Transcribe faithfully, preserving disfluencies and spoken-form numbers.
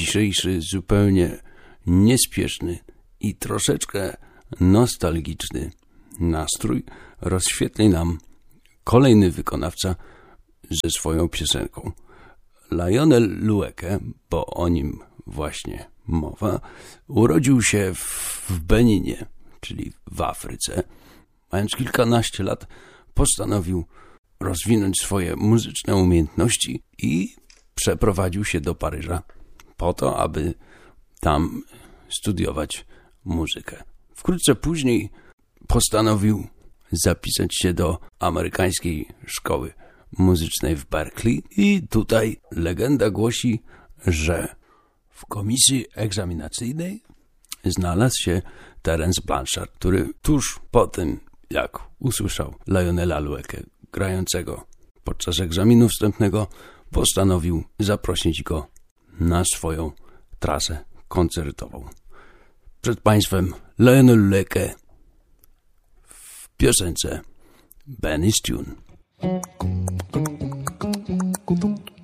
dzisiejszy zupełnie niespieszny i troszeczkę nostalgiczny nastrój rozświetli nam kolejny wykonawca ze swoją piosenką. Lionel Loueke, bo o nim właśnie mowa, urodził się w Beninie, czyli w Afryce. Mając kilkanaście lat, postanowił rozwinąć swoje muzyczne umiejętności i przeprowadził się do Paryża po to, aby tam studiować muzykę. Wkrótce później postanowił zapisać się do amerykańskiej szkoły muzycznej w Berkeley i tutaj legenda głosi, że w komisji egzaminacyjnej znalazł się Terence Blanchard, który tuż po tym, jak usłyszał Lionela Loueke grającego podczas egzaminu wstępnego, postanowił zaprosić go na swoją trasę koncertową. Przed Państwem Lionel Loueke w piosence Benny's Tune.